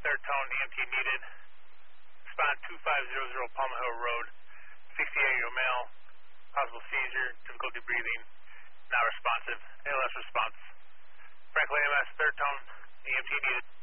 third tone, EMT needed. Respond 2500 Palmer Hill Road, 68-year-old male, possible seizure, difficulty breathing, not responsive, ALS response. Franklin AMS, third tone, EMT needed.